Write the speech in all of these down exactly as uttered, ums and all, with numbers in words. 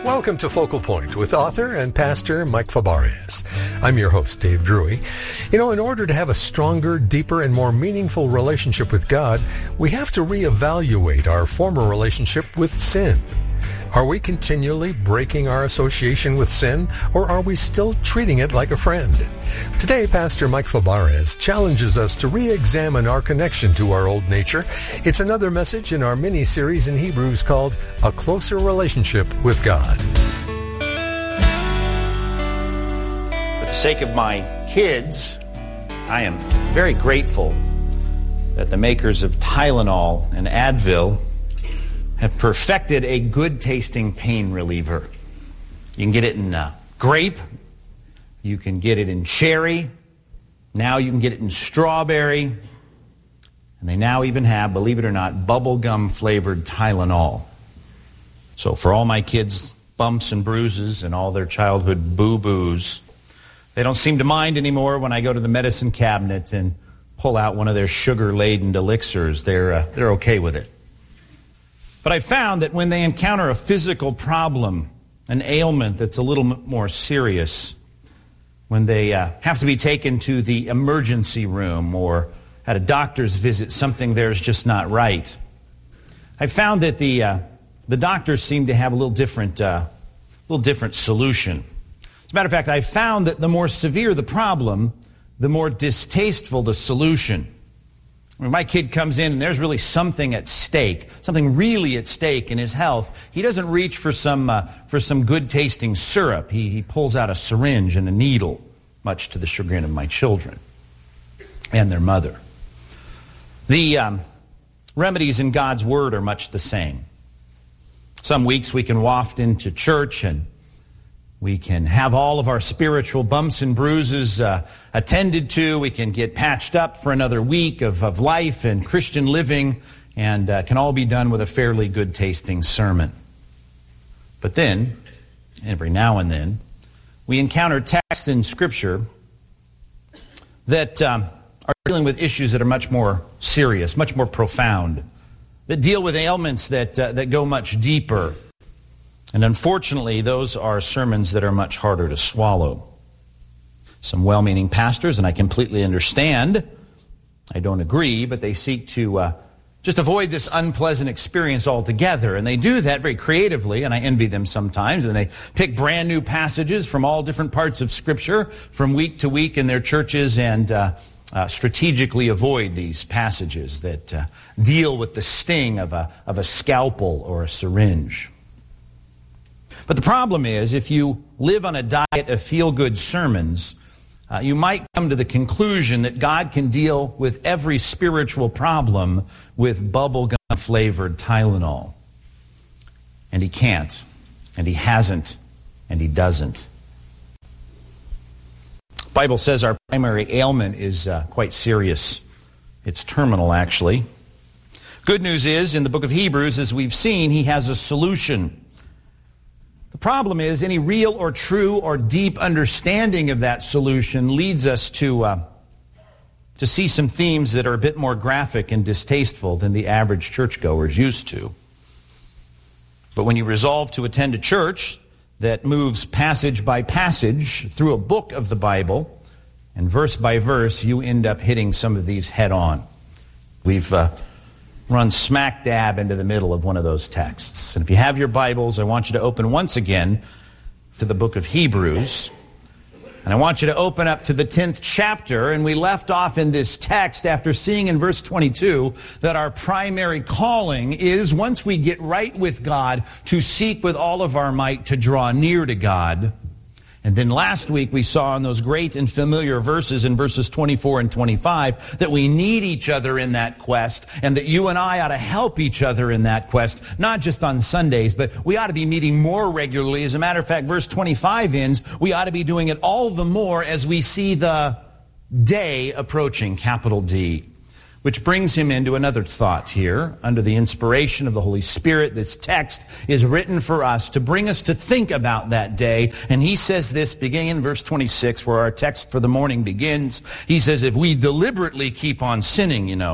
Welcome to Focal Point with author and pastor Mike Fabarez. I'm your host, Dave Drury. You know, in order to have a stronger, deeper, and more meaningful relationship with God, we have to reevaluate our former relationship with sin. Are we continually breaking our association with sin, or are we still treating it like a friend? Today, Pastor Mike Fabarez challenges us to re-examine our connection to our old nature. It's another message in our mini-series in Hebrews called A Closer Relationship with God. For the sake of my kids, I am very grateful that the makers of Tylenol and Advil have perfected a good-tasting pain reliever. You can get it in uh, grape. You can get it in cherry. Now you can get it in strawberry. And they now even have, believe it or not, bubblegum-flavored Tylenol. So for all my kids' bumps and bruises and all their childhood boo-boos, they don't seem to mind anymore when I go to the medicine cabinet and pull out one of their sugar-laden elixirs. They're, uh, they're okay with it. But I found that when they encounter a physical problem, an ailment that's a little more serious, when they uh, have to be taken to the emergency room or at a doctor's visit, something there's just not right, I found that the uh, the doctors seem to have a little different, uh, little different solution. As a matter of fact, I found that the more severe the problem, the more distasteful the solution. When my kid comes in and there's really something at stake, something really at stake in his health, he doesn't reach for some uh, for some good-tasting syrup. He, he pulls out a syringe and a needle, much to the chagrin of my children and their mother. The um, remedies in God's Word are much the same. Some weeks we can waft into church and we can have all of our spiritual bumps and bruises uh, attended to. We can get patched up for another week of, of life and Christian living, and uh, can all be done with a fairly good-tasting sermon. But then, every now and then, we encounter texts in Scripture that um, are dealing with issues that are much more serious, much more profound, that deal with ailments that uh, that go much deeper. And unfortunately, those are sermons that are much harder to swallow. Some well-meaning pastors, and I completely understand, I don't agree, but they seek to uh, just avoid this unpleasant experience altogether. And they do that very creatively, and I envy them sometimes. And they pick brand new passages from all different parts of Scripture from week to week in their churches and uh, uh, strategically avoid these passages that uh, deal with the sting of a, of a scalpel or a syringe. But the problem is, if you live on a diet of feel-good sermons, uh, you might come to the conclusion that God can deal with every spiritual problem with bubblegum-flavored Tylenol. And He can't, and He hasn't, and He doesn't. The Bible says our primary ailment is uh, quite serious. It's terminal, actually. Good news is, in the book of Hebrews, as we've seen, He has a solution. The problem is, any real or true or deep understanding of that solution leads us to uh, to see some themes that are a bit more graphic and distasteful than the average churchgoer is used to. But when you resolve to attend a church that moves passage by passage through a book of the Bible, and verse by verse, you end up hitting some of these head on. We've uh, run smack dab into the middle of one of those texts. And if you have your Bibles, I want you to open once again to the book of Hebrews. And I want you to open up to the tenth chapter. And we left off in this text after seeing in verse twenty-two that our primary calling is, once we get right with God, to seek with all of our might to draw near to God. And then last week we saw in those great and familiar verses in verses twenty-four and twenty-five that we need each other in that quest, and that you and I ought to help each other in that quest, not just on Sundays, but we ought to be meeting more regularly. As a matter of fact, verse twenty-five ends, we ought to be doing it all the more as we see the day approaching, capital D. Which brings him into another thought here. Under the inspiration of the Holy Spirit, this text is written for us to bring us to think about that day. And he says this, beginning in verse twenty-six, where our text for the morning begins. He says, if we deliberately keep on sinning, you know,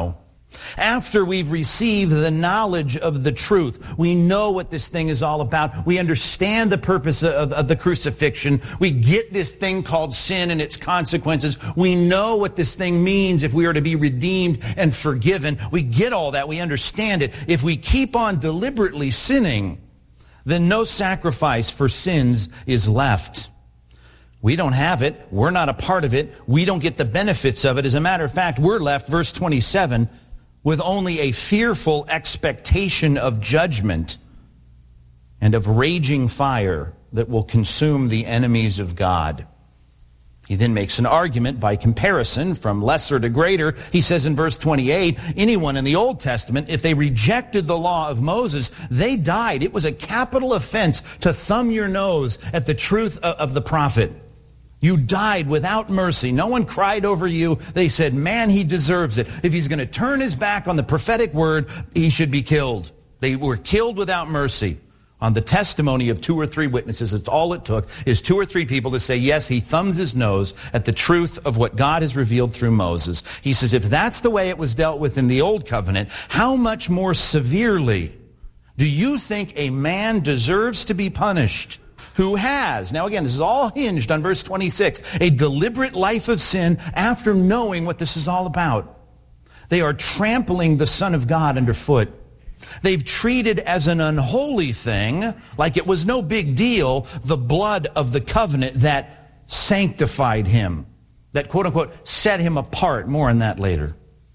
After we've received the knowledge of the truth, we know what this thing is all about. We understand the purpose of, of the crucifixion. We get this thing called sin and its consequences. We know what this thing means if we are to be redeemed and forgiven. We get all that. We understand it. If we keep on deliberately sinning, then no sacrifice for sins is left. We don't have it. We're not a part of it. We don't get the benefits of it. As a matter of fact, we're left, verse twenty-seven, with only a fearful expectation of judgment and of raging fire that will consume the enemies of God. He then makes an argument by comparison from lesser to greater. He says in verse twenty-eight, anyone in the Old Testament, if they rejected the law of Moses, they died. It was a capital offense to thumb your nose at the truth of the prophet. You died without mercy. No one cried over you. They said, man, he deserves it. If he's going to turn his back on the prophetic word, he should be killed. They were killed without mercy. On the testimony of two or three witnesses, it's all it took, is two or three people to say, yes, he thumbs his nose at the truth of what God has revealed through Moses. He says, if that's the way it was dealt with in the Old Covenant, how much more severely do you think a man deserves to be punished who has, now again, this is all hinged on verse twenty-six, a deliberate life of sin after knowing what this is all about? They are trampling the Son of God underfoot. They've treated as an unholy thing, like it was no big deal, the blood of the covenant that sanctified him, that quote-unquote set him apart. More on that later.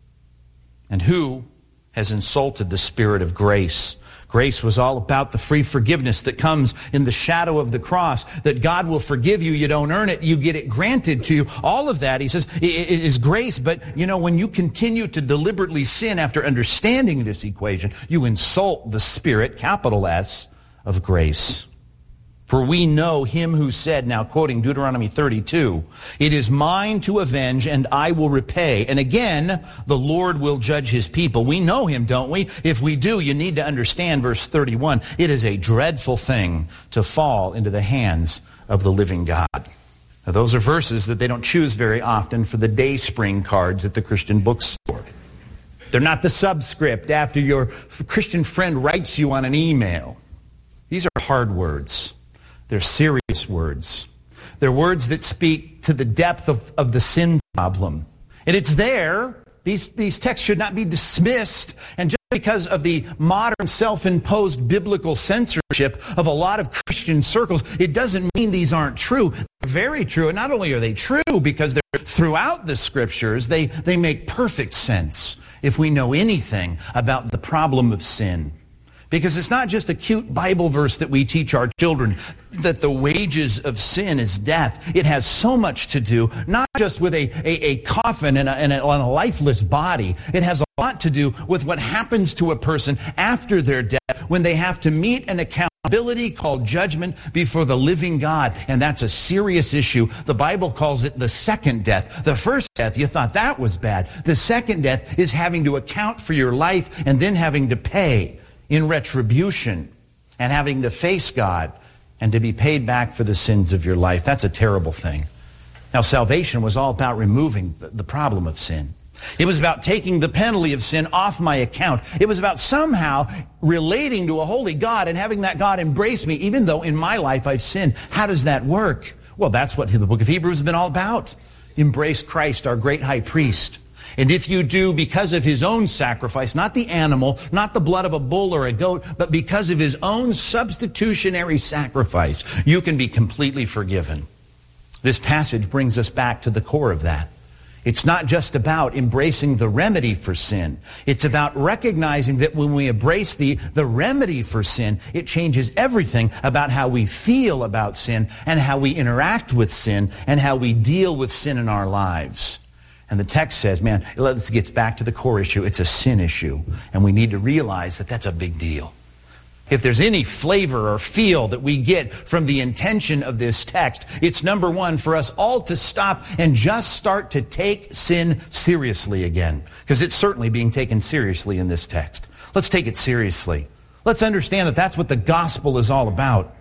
And who has insulted the Spirit of grace? Grace was all about the free forgiveness that comes in the shadow of the cross, that God will forgive you. You don't earn it. You get it granted to you. All of that, he says, is grace. But, you know, when you continue to deliberately sin after understanding this equation, you insult the Spirit, capital S, of grace. For we know him who said, now quoting Deuteronomy thirty-two, it is mine to avenge and I will repay. And again, the Lord will judge his people. We know him, don't we? If we do, you need to understand verse thirty-one. It is a dreadful thing to fall into the hands of the living God. Now, those are verses that they don't choose very often for the Dayspring cards at the Christian bookstore. They're not the subscript after your Christian friend writes you on an email. These are hard words. They're serious words. They're words that speak to the depth of, of the sin problem. And it's there. These, these texts should not be dismissed. And just because of the modern self-imposed biblical censorship of a lot of Christian circles, it doesn't mean these aren't true. They're very true. And not only are they true because they're throughout the Scriptures, they, they make perfect sense if we know anything about the problem of sin. Because it's not just a cute Bible verse that we teach our children, that the wages of sin is death. It has so much to do, not just with a, a, a coffin and a, and, a, and a lifeless body. It has a lot to do with what happens to a person after their death when they have to meet an accountability called judgment before the living God. And that's a serious issue. The Bible calls it the second death. The first death, you thought that was bad. The second death is having to account for your life and then having to pay in retribution and having to face God and to be paid back for the sins of your life. That's a terrible thing. Now, salvation was all about removing the problem of sin. It was about taking the penalty of sin off my account. It was about somehow relating to a holy God and having that God embrace me, even though in my life I've sinned. How does that work? Well, that's what the book of Hebrews has been all about. Embrace Christ, our great high priest. And if you do, because of his own sacrifice, not the animal, not the blood of a bull or a goat, but because of his own substitutionary sacrifice, you can be completely forgiven. This passage brings us back to the core of that. It's not just about embracing the remedy for sin. It's about recognizing that when we embrace the, the remedy for sin, it changes everything about how we feel about sin and how we interact with sin and how we deal with sin in our lives. And the text says, man, let's get back to the core issue. It's a sin issue. And we need to realize that that's a big deal. If there's any flavor or feel that we get from the intention of this text, it's number one, for us all to stop and just start to take sin seriously again. Because it's certainly being taken seriously in this text. Let's take it seriously. Let's understand that that's what the gospel is all about.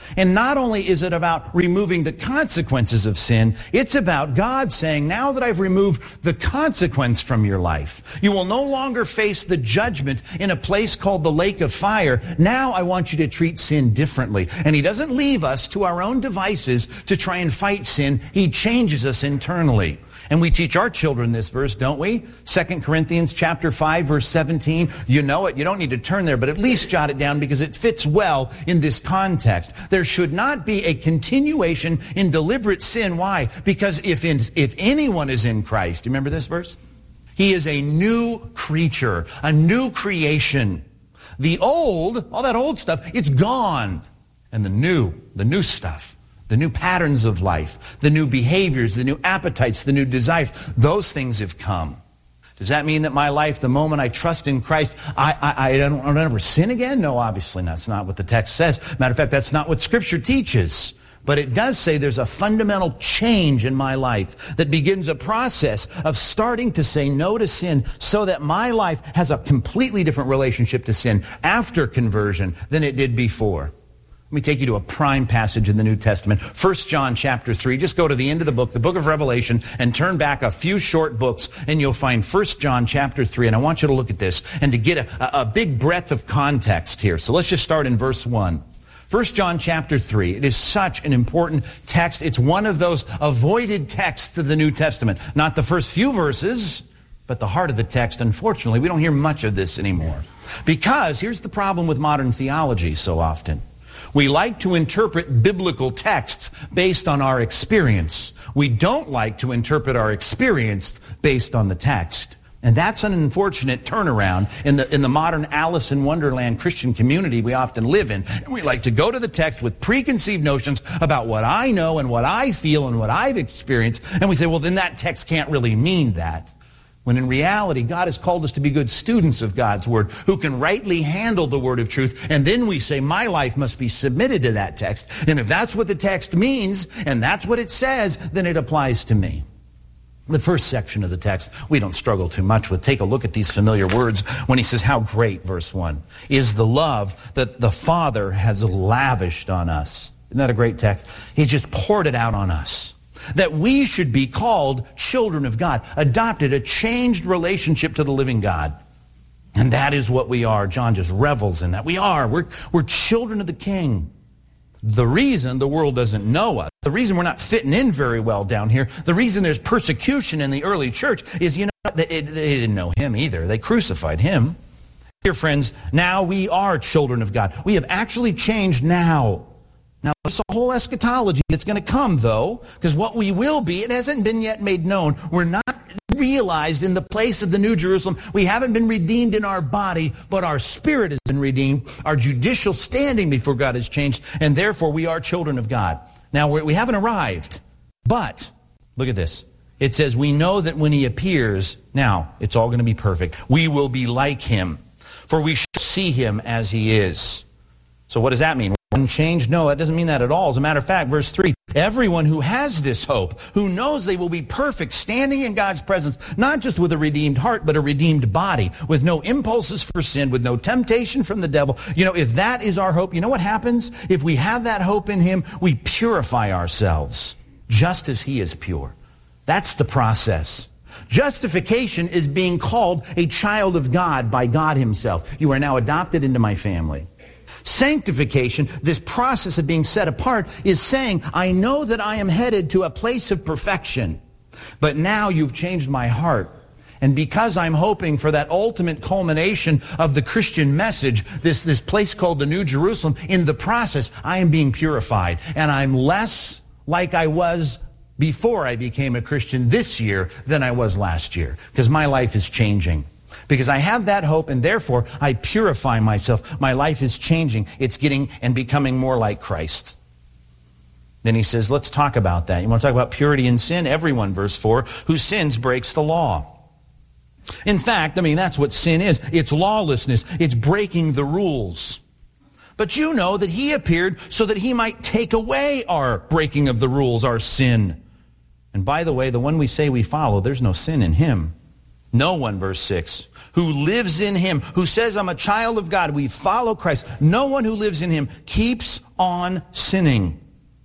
And not only is it about removing the consequences of sin, it's about God saying, now that I've removed the consequence from your life, you will no longer face the judgment in a place called the lake of fire. Now I want you to treat sin differently. And he doesn't leave us to our own devices to try and fight sin. He changes us internally. And we teach our children this verse, don't we? Second Corinthians chapter five, verse seventeen. You know it. You don't need to turn there, but at least jot it down because it fits well in this context. There should not be a continuation in deliberate sin. Why? Because if in, if anyone is in Christ, remember this verse? He is a new creature, a new creation. The old, all that old stuff, it's gone. And the new, the new stuff, the new patterns of life, the new behaviors, the new appetites, the new desires, those things have come. Does that mean that my life, the moment I trust in Christ, I, I, I, don't, I don't ever sin again? No, obviously not. That's not what the text says. Matter of fact, that's not what Scripture teaches. But it does say there's a fundamental change in my life that begins a process of starting to say no to sin so that my life has a completely different relationship to sin after conversion than it did before. Let me take you to a prime passage in the New Testament. First John chapter three. Just go to the end of the book, the book of Revelation, and turn back a few short books, and you'll find First John chapter three. And I want you to look at this and to get a, a big breadth of context here. So let's just start in verse one. First John chapter three. It is such an important text. It's one of those avoided texts of the New Testament. Not the first few verses, but the heart of the text. Unfortunately, we don't hear much of this anymore. Because here's the problem with modern theology so often. We like to interpret biblical texts based on our experience. We don't like to interpret our experience based on the text. And that's an unfortunate turnaround in the in the modern Alice in Wonderland Christian community we often live in. And we like to go to the text with preconceived notions about what I know and what I feel and what I've experienced. And we say, well, then that text can't really mean that. When in reality, God has called us to be good students of God's Word who can rightly handle the Word of truth. And then we say, my life must be submitted to that text. And if that's what the text means, and that's what it says, then it applies to me. The first section of the text, we don't struggle too much with. Take a look at these familiar words when he says, how great, verse one, is the love that the Father has lavished on us. Isn't that a great text? He just poured it out on us. That we should be called children of God, adopted, a changed relationship to the living God. And that is what we are. John just revels in that. We are. We're, we're children of the King. The reason the world doesn't know us, the reason we're not fitting in very well down here, the reason there's persecution in the early church is, you know, they, they didn't know him either. They crucified him. Dear friends, now we are children of God. We have actually changed now. Now, there's a whole eschatology that's going to come, though, because what we will be, it hasn't been yet made known. We're not realized in the place of the New Jerusalem. We haven't been redeemed in our body, but our spirit has been redeemed. Our judicial standing before God has changed, and therefore we are children of God. Now, we're, we haven't arrived, but look at this. It says, we know that when he appears, now, it's all going to be perfect. We will be like him, for we shall see him as he is. So what does that mean? Unchanged? No, that doesn't mean that at all. As a matter of fact, verse three, everyone who has this hope, who knows they will be perfect, standing in God's presence, not just with a redeemed heart, but a redeemed body, with no impulses for sin, with no temptation from the devil. You know, if that is our hope, you know what happens? If we have that hope in him, we purify ourselves, just as he is pure. That's the process. Justification is being called a child of God by God himself. You are now adopted into my family. Sanctification, this process of being set apart, is saying, I know that I am headed to a place of perfection, but now you've changed my heart. And because I'm hoping for that ultimate culmination of the Christian message, this, this place called the New Jerusalem, in the process, I am being purified. And I'm less like I was before I became a Christian this year than I was last year, because my life is changing. Because I have that hope, and therefore I purify myself. My life is changing. It's getting and becoming more like Christ. Then he says, let's talk about that. You want to talk about purity and sin? Everyone, verse four, who sins breaks the law. In fact, I mean, that's what sin is. It's lawlessness. It's breaking the rules. But you know that he appeared so that he might take away our breaking of the rules, our sin. And by the way, the one we say we follow, there's no sin in him. No one, verse six, who lives in him, who says, I'm a child of God, we follow Christ. No one who lives in him keeps on sinning.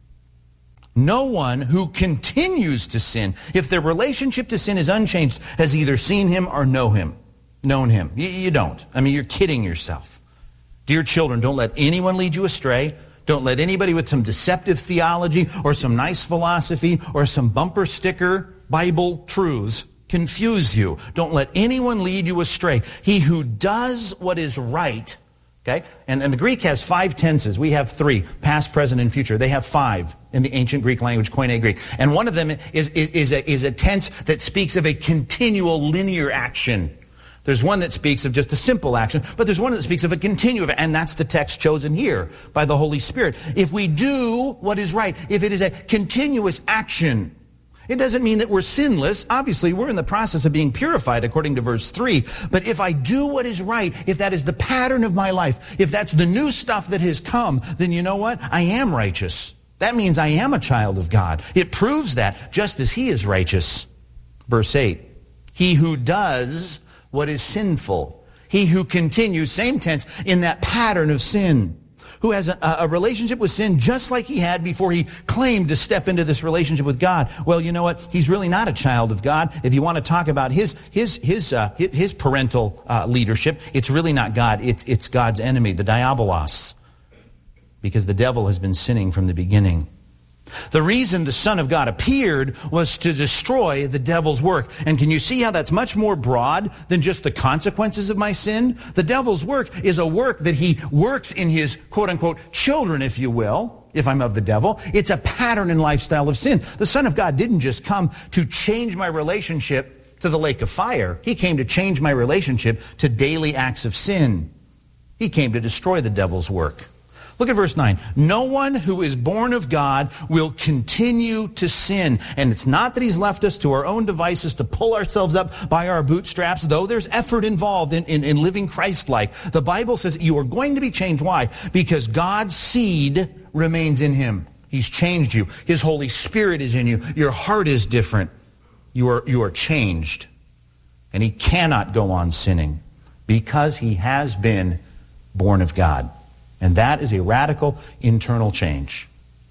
No one who continues to sin, if their relationship to sin is unchanged, has either seen him or know him, known him. You, you don't. I mean, you're kidding yourself. Dear children, don't let anyone lead you astray. Don't let anybody with some deceptive theology or some nice philosophy or some bumper sticker Bible truths confuse you. Don't let anyone lead you astray. He who does what is right. Okay? And, and the Greek has five tenses. We have three, past, present, and future. They have five in the ancient Greek language, Koine Greek. And one of them is, is, is, a, is a tense that speaks of a continual linear action. There's one that speaks of just a simple action, but there's one that speaks of a continuous, and that's the text chosen here by the Holy Spirit. If we do what is right, if it is a continuous action, it doesn't mean that we're sinless. Obviously, we're in the process of being purified according to verse three. But if I do what is right, if that is the pattern of my life, if that's the new stuff that has come, then you know what? I am righteous. That means I am a child of God. It proves that, just as he is righteous. Verse eight, he who does what is sinful, he who continues, same tense, in that pattern of sin, who has a, a relationship with sin just like he had before he claimed to step into this relationship with God. Well, you know what? He's really not a child of God. If you want to talk about his his his uh, his parental uh, leadership, it's really not God. It's it's God's enemy, the diabolos, because the devil has been sinning from the beginning. The reason the Son of God appeared was to destroy the devil's work. And can you see how that's much more broad than just the consequences of my sin? The devil's work is a work that he works in his quote-unquote children, if you will, if I'm of the devil. It's a pattern and lifestyle of sin. The Son of God didn't just come to change my relationship to the lake of fire. He came to change my relationship to daily acts of sin. He came to destroy the devil's work. Look at verse nine. No one who is born of God will continue to sin. And it's not that he's left us to our own devices to pull ourselves up by our bootstraps, though there's effort involved in, in, in living Christ-like. The Bible says you are going to be changed. Why? Because God's seed remains in him. He's changed you. His Holy Spirit is in you. Your heart is different. You are, you are changed. And he cannot go on sinning because he has been born of God. And that is a radical internal change.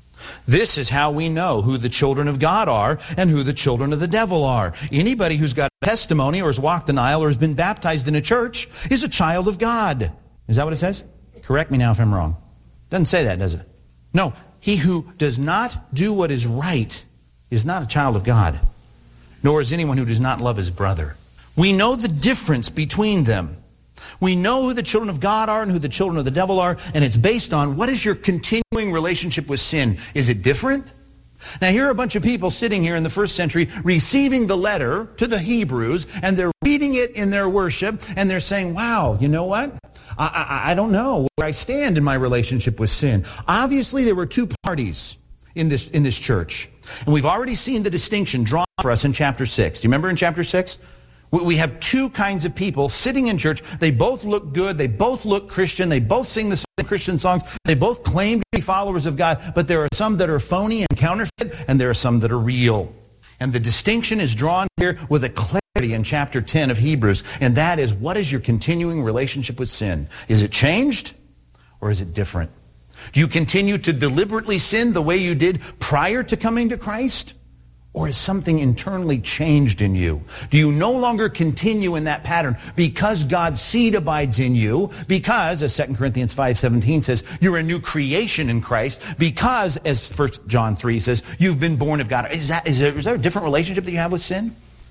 This is how we know who the children of God are and who the children of the devil are. Anybody who's got a testimony or has walked an aisle or has been baptized in a church is a child of God. Is that what it says? Correct me now if I'm wrong. Doesn't say that, does it? No. He who does not do what is right is not a child of God, nor is anyone who does not love his brother. We know the difference between them. We know who the children of God are and who the children of the devil are, and it's based on what is your continuing relationship with sin. Is it different? Now, here are a bunch of people sitting here in the first century receiving the letter to the Hebrews, and they're reading it in their worship, and they're saying, wow, you know what? I, I, I don't know where I stand in my relationship with sin. Obviously, there were two parties in this, in this church, and we've already seen the distinction drawn for us in chapter six. Do you remember in chapter six? We have two kinds of people sitting in church. They both look good. They both look Christian. They both sing the same Christian songs. They both claim to be followers of God. But there are some that are phony and counterfeit, and there are some that are real. And the distinction is drawn here with a clarity in chapter ten of Hebrews. And that is, what is your continuing relationship with sin? Is it changed or is it different? Do you continue to deliberately sin the way you did prior to coming to Christ? Or is something internally changed in you? Do you no longer continue in that pattern because God's seed abides in you? Because, as Second Corinthians five seventeen says, you're a new creation in Christ. Because, as First John three says, you've been born of God. Is that, is there, is there a different relationship that you have with sin?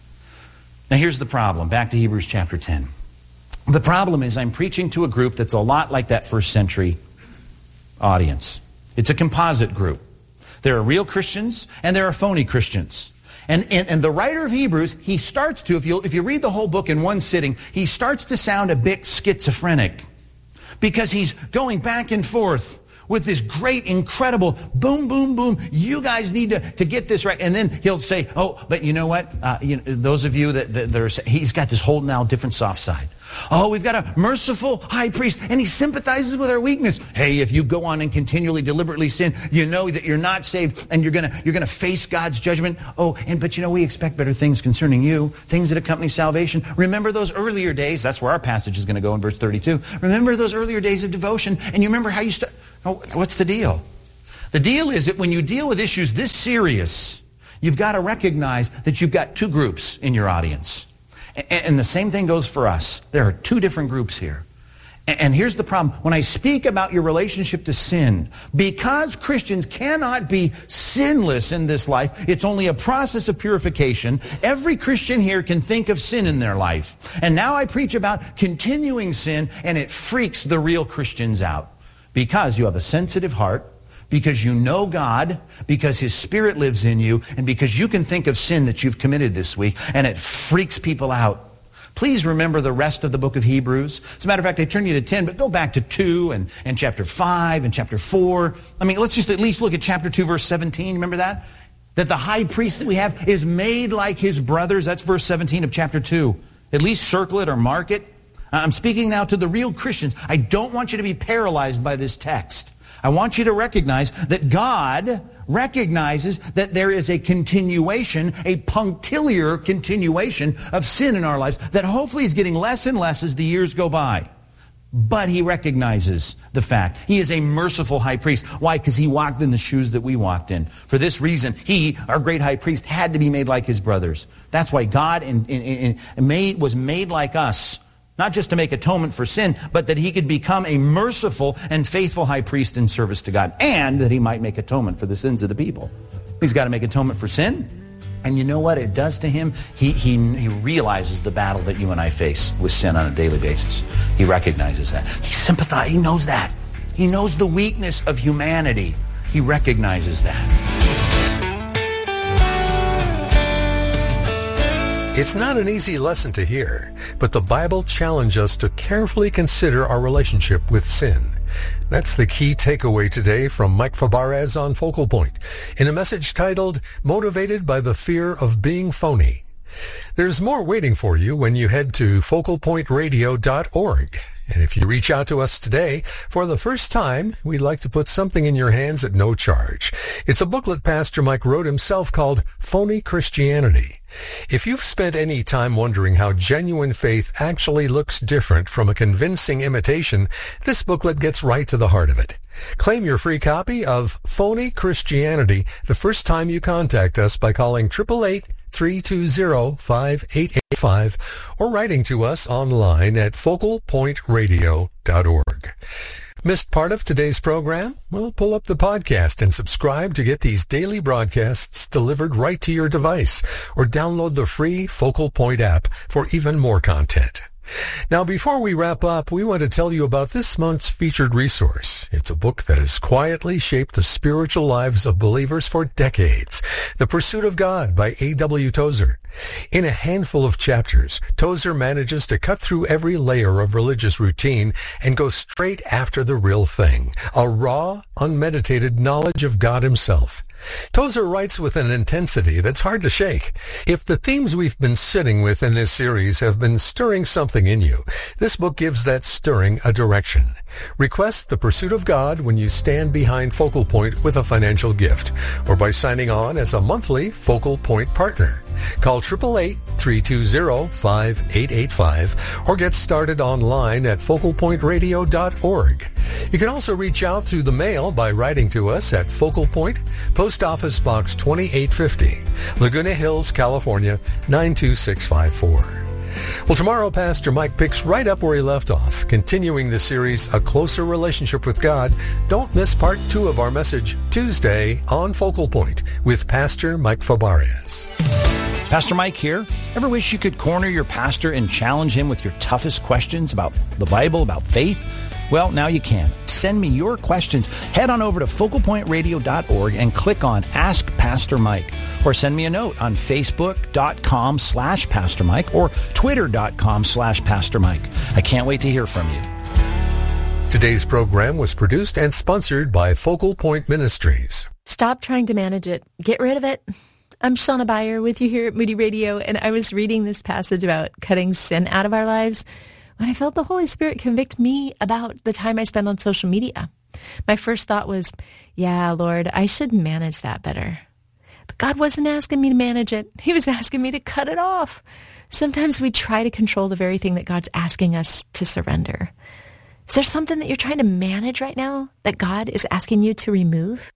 Now here's the problem. Back to Hebrews chapter ten. The problem is I'm preaching to a group that's a lot like that first century audience. It's a composite group. There are real Christians and there are phony Christians. And, and, and the writer of Hebrews, he starts to, if you, if you read the whole book in one sitting, he starts to sound a bit schizophrenic. Because he's going back and forth with this great, incredible, boom, boom, boom, you guys need to, to get this right. And then he'll say, oh, but you know what? Uh, you know, those of you that, that, that are, he's got this whole now different soft side. Oh, we've got a merciful high priest, and he sympathizes with our weakness. Hey, if you go on and continually, deliberately sin, you know that you're not saved, and you're gonna you're gonna face God's judgment. Oh, and but you know we expect better things concerning you, things that accompany salvation. Remember those earlier days. That's where our passage is going to go in verse thirty-two. Remember those earlier days of devotion, and you remember how you start. Oh, what's the deal? The deal is that when you deal with issues this serious, you've got to recognize that you've got two groups in your audience. And the same thing goes for us. There are two different groups here. And here's the problem. When I speak about your relationship to sin, because Christians cannot be sinless in this life, it's only a process of purification. Every Christian here can think of sin in their life. And now I preach about continuing sin, and it freaks the real Christians out. Because you have a sensitive heart, because you know God, because His Spirit lives in you, and because you can think of sin that you've committed this week, and it freaks people out. Please remember the rest of the book of Hebrews. As a matter of fact, I turn you to ten, but go back to two and, and chapter five and chapter four. I mean, let's just at least look at chapter two, verse seventeen. Remember that? That the high priest that we have is made like his brothers. That's verse seventeen of chapter two. At least circle it or mark it. I'm speaking now to the real Christians. I don't want you to be paralyzed by this text. I want you to recognize that God recognizes that there is a continuation, a punctiliar continuation of sin in our lives that hopefully is getting less and less as the years go by. But He recognizes the fact. He is a merciful high priest. Why? Because He walked in the shoes that we walked in. For this reason, He, our great high priest, had to be made like His brothers. That's why God in, in, in made, was made like us. Not just to make atonement for sin, but that He could become a merciful and faithful high priest in service to God, and that He might make atonement for the sins of the people. He's got to make atonement for sin. And you know what it does to Him? He, he, he realizes the battle that you and I face with sin on a daily basis. He recognizes that. He sympathizes. He knows that. He knows the weakness of humanity. He recognizes that. It's not an easy lesson to hear, but the Bible challenges us to carefully consider our relationship with sin. That's the key takeaway today from Mike Fabarez on Focal Point, in a message titled, Motivated by the Fear of Being Phony. There's more waiting for you when you head to focal point radio dot org. And if you reach out to us today, for the first time, we'd like to put something in your hands at no charge. It's a booklet Pastor Mike wrote himself called Phony Christianity. If you've spent any time wondering how genuine faith actually looks different from a convincing imitation, this booklet gets right to the heart of it. Claim your free copy of Phony Christianity the first time you contact us by calling eight eight eight, three two zero, five eight eight five or writing to us online at focal point radio dot org. Missed part of today's program? Well, pull up the podcast and subscribe to get these daily broadcasts delivered right to your device, or download the free Focal Point app for even more content. Now, before we wrap up, we want to tell you about this month's featured resource. It's a book that has quietly shaped the spiritual lives of believers for decades, The Pursuit of God by A W Tozer. In a handful of chapters, Tozer manages to cut through every layer of religious routine and go straight after the real thing, a raw, unmeditated knowledge of God Himself. Tozer writes with an intensity that's hard to shake. If the themes we've been sitting with in this series have been stirring something in you, this book gives that stirring a direction. Request The Pursuit of God when you stand behind Focal Point with a financial gift, or by signing on as a monthly Focal Point partner. Call eight eight eight, three two zero, five eight eight five or get started online at focal point radio dot org. You can also reach out through the mail by writing to us at Focal Point, Post Office Box twenty-eight fifty, Laguna Hills, California, nine two six five four. Well, tomorrow, Pastor Mike picks right up where he left off, continuing the series, A Closer Relationship with God. Don't miss part two of our message, Tuesday on Focal Point, with Pastor Mike Fabarez. Pastor Mike here. Ever wish you could corner your pastor and challenge him with your toughest questions about the Bible, about faith? Well, now you can. Send me your questions. Head on over to focal point radio dot org and click on Ask Pastor Mike. Or send me a note on facebook.com slash Pastor Mike or twitter.com slash Pastor Mike. I can't wait to hear from you. Today's program was produced and sponsored by Focal Point Ministries. Stop trying to manage it. Get rid of it. I'm Shauna Beyer with you here at Moody Radio, and I was reading this passage about cutting sin out of our lives when I felt the Holy Spirit convict me about the time I spend on social media. My first thought was, yeah, Lord, I should manage that better. But God wasn't asking me to manage it. He was asking me to cut it off. Sometimes we try to control the very thing that God's asking us to surrender. Is there something that you're trying to manage right now that God is asking you to remove?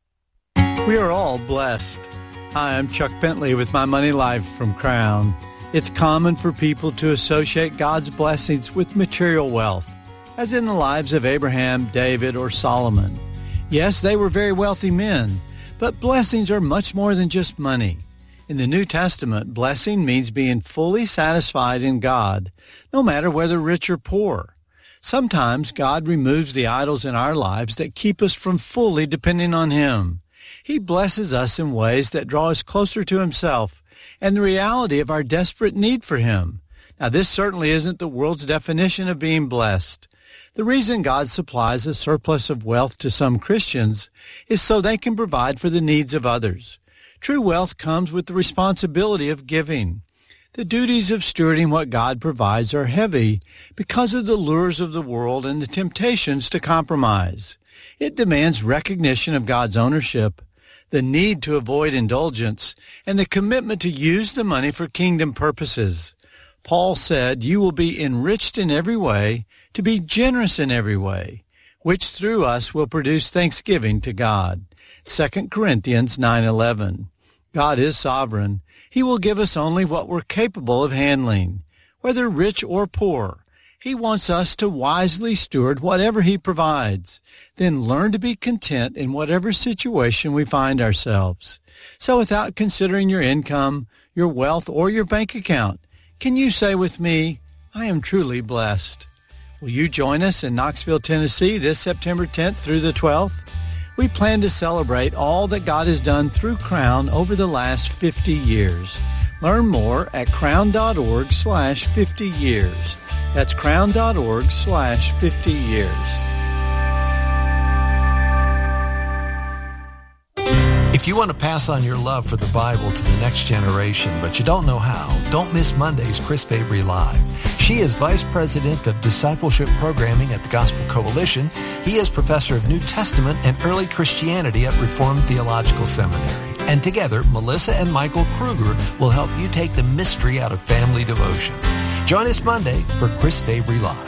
We are all blessed. Hi, I'm Chuck Bentley with My Money Life from Crown. It's common for people to associate God's blessings with material wealth, as in the lives of Abraham, David, or Solomon. Yes, they were very wealthy men, but blessings are much more than just money. In the New Testament, blessing means being fully satisfied in God, no matter whether rich or poor. Sometimes God removes the idols in our lives that keep us from fully depending on Him. He blesses us in ways that draw us closer to Himself and the reality of our desperate need for Him. Now, this certainly isn't the world's definition of being blessed. The reason God supplies a surplus of wealth to some Christians is so they can provide for the needs of others. True wealth comes with the responsibility of giving. The duties of stewarding what God provides are heavy because of the lures of the world and the temptations to compromise. It demands recognition of God's ownership, the need to avoid indulgence, and the commitment to use the money for kingdom purposes. Paul said, "You will be enriched in every way, to be generous in every way, which through us will produce thanksgiving to God." Second Corinthians nine eleven. God is sovereign. He will give us only what we're capable of handling, whether rich or poor. He wants us to wisely steward whatever He provides, then learn to be content in whatever situation we find ourselves. So without considering your income, your wealth, or your bank account, can you say with me, I am truly blessed? Will you join us in Knoxville, Tennessee this September tenth through the twelfth? We plan to celebrate all that God has done through Crown over the last fifty years. Learn more at crown.org slash 50 years. That's crown.org slash 50 years. If you want to pass on your love for the Bible to the next generation, but you don't know how, don't miss Monday's Chris Fabry Live. She is Vice President of Discipleship Programming at the Gospel Coalition. He is Professor of New Testament and Early Christianity at Reformed Theological Seminary. And together, Melissa and Michael Kruger will help you take the mystery out of family devotions. Join us Monday for Chris Fabry Live.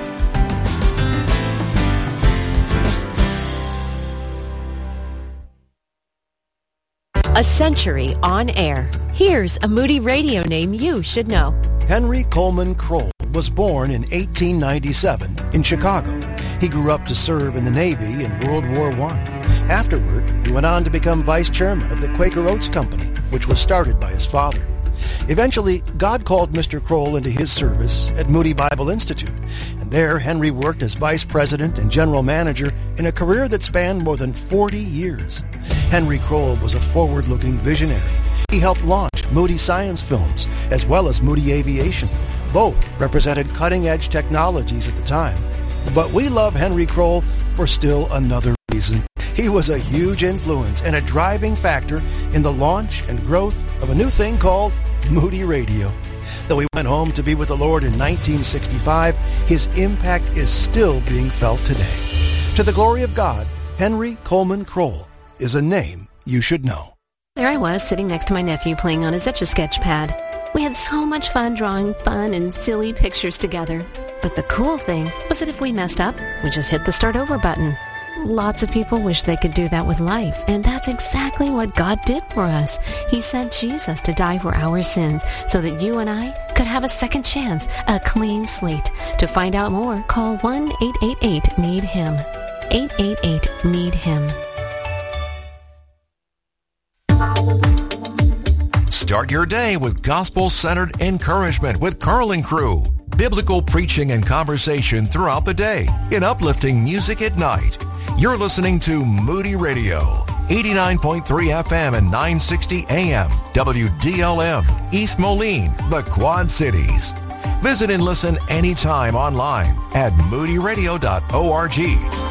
A century on air. Here's a Moody Radio name you should know. Henry Coleman Kroll was born in eighteen ninety-seven in Chicago. He grew up to serve in the Navy in World War One. Afterward, he went on to become vice chairman of the Quaker Oats Company, which was started by his father. Eventually, God called Mister Kroll into His service at Moody Bible Institute, and there Henry worked as vice president and general manager in a career that spanned more than forty years. Henry Kroll was a forward-looking visionary. He helped launch Moody Science Films as well as Moody Aviation. Both represented cutting-edge technologies at the time. But we love Henry Kroll for still another reason. He was a huge influence and a driving factor in the launch and growth of a new thing called Moody Radio. Though he went home to be with the Lord in nineteen sixty-five, his impact is still being felt today. To the glory of God, Henry Coleman Kroll is a name you should know. There I was, sitting next to my nephew playing on his Etch-a-Sketch pad. We had so much fun drawing fun and silly pictures together. But the cool thing was that if we messed up, we just hit the start over button. Lots of people wish they could do that with life, and that's exactly what God did for us. He sent Jesus to die for our sins so that you and I could have a second chance, a clean slate. To find out more, call one eight eight eight need him. eight eight eight need him. Start your day with gospel-centered encouragement with Carl and Crew. Biblical preaching and conversation throughout the day in uplifting music at night. You're listening to Moody Radio, eighty-nine point three F M and nine sixty A M, W D L M, East Moline, the Quad Cities. Visit and listen anytime online at moody radio dot org.